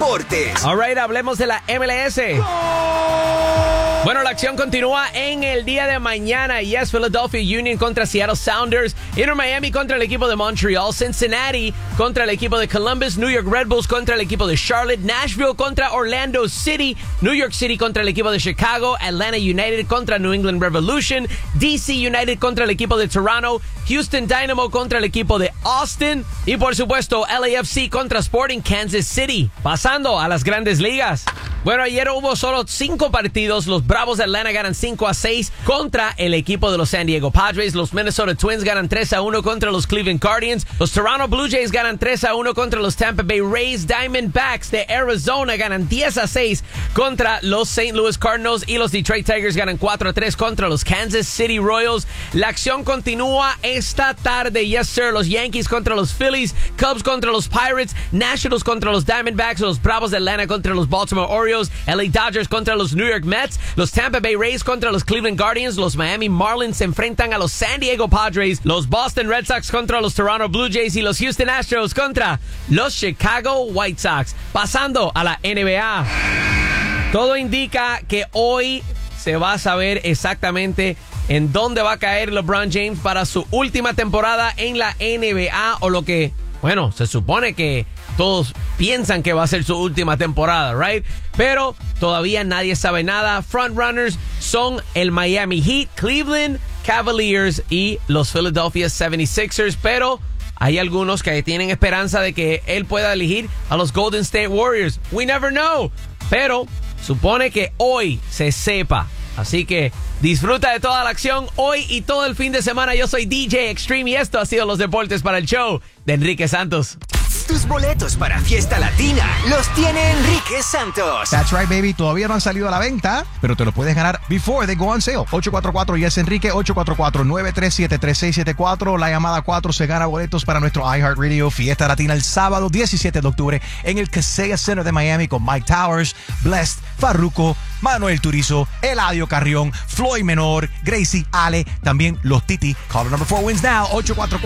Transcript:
deportes. All right, hablemos de la MLS. Bueno, la acción continúa en el día de mañana. Yes, Philadelphia Union contra Seattle Sounders. Inter Miami contra el equipo de Montreal. Cincinnati contra el equipo de Columbus. New York Red Bulls contra el equipo de Charlotte. Nashville contra Orlando City. New York City contra el equipo de Chicago. Atlanta United contra New England Revolution. DC United contra el equipo de Toronto. Houston Dynamo contra el equipo de Austin. Y por supuesto, LAFC contra Sporting Kansas City. Pasando a las grandes ligas. Bueno, ayer hubo solo 5 partidos. Los Bravos de Atlanta ganan 5-6 contra el equipo de los San Diego Padres. Los Minnesota Twins ganan 3-1 contra los Cleveland Guardians. Los Toronto Blue Jays ganan 3-1 contra los Tampa Bay Rays. Diamondbacks de Arizona ganan 10-6 contra los St. Louis Cardinals. Y los Detroit Tigers ganan 4-3 contra los Kansas City Royals. La acción continúa esta tarde. Yes, sir. Los Yankees contra los Phillies. Cubs contra los Pirates. Nationals contra los Diamondbacks. Los Bravos de Atlanta contra los Baltimore Orioles. LA Dodgers contra los New York Mets. Los Tampa Bay Rays contra los Cleveland Guardians. Los Miami Marlins se enfrentan a los San Diego Padres. Los Boston Red Sox contra los Toronto Blue Jays. Y los Houston Astros contra los Chicago White Sox. Pasando a la NBA. Todo indica que hoy se va a saber exactamente en dónde va a caer LeBron James para su última temporada en la NBA, o lo que, bueno, se supone que todos piensan que va a ser su última temporada, right? Pero todavía nadie sabe nada. Frontrunners son el Miami Heat, Cleveland Cavaliers y los Philadelphia 76ers, pero hay algunos que tienen esperanza de que él pueda elegir a los Golden State Warriors. We never know. Pero supone que hoy se sepa. Así que disfruta de toda la acción hoy y todo el fin de semana. Yo soy DJ Extreme y esto ha sido los deportes para el show de Enrique Santos. Tus boletos para Fiesta Latina los tiene Enrique Santos. That's right, baby. Todavía no han salido a la venta, pero te lo puedes ganar before they go on sale. 844 Yes Enrique, 844-937-3674. La llamada 4 se gana boletos para nuestro iHeartRadio Fiesta Latina el sábado 17 de octubre en el Kaseya Center de Miami con Mike Towers, Blessed, Farruko, Manuel Turizo, Eladio Carrión, Floyd Menor, Gracie, Ale, también los Titi. Caller number 4 wins now. 844